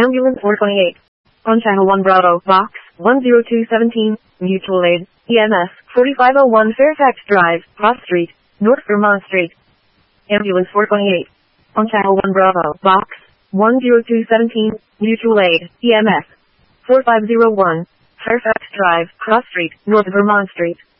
Ambulance 428. On Channel 1 Bravo, Box 10217, Mutual Aid, EMS 4501 Fairfax Drive, Cross Street, North Vermont Street. Ambulance 428. On Channel 1 Bravo, Box 10217, Mutual Aid, EMS 4501, Fairfax Drive, Cross Street, North Vermont Street.